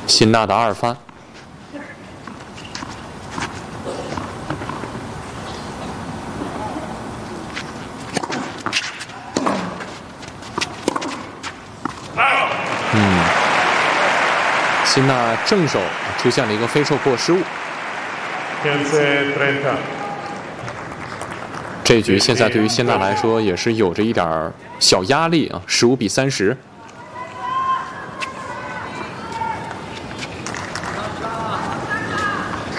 辛纳的2发。辛纳正手出现了一个飞受迫失误。这局现在对于辛纳来说也是有着一点小压力啊，15比30。